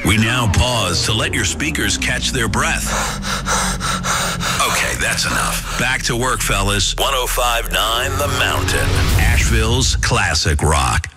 We now pause to let your speakers catch their breath. Okay, that's enough. Back to work, fellas. 105.9 The Mountain. Asheville's classic rock.